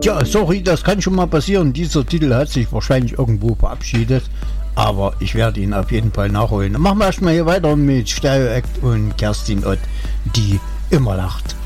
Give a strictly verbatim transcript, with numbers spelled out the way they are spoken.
Tja, sorry, das kann schon mal passieren. Dieser Titel hat sich wahrscheinlich irgendwo verabschiedet, aber ich werde ihn auf jeden Fall nachholen. Dann machen wir erstmal hier weiter mit Stereo Act und Kerstin Ott, die immer lacht.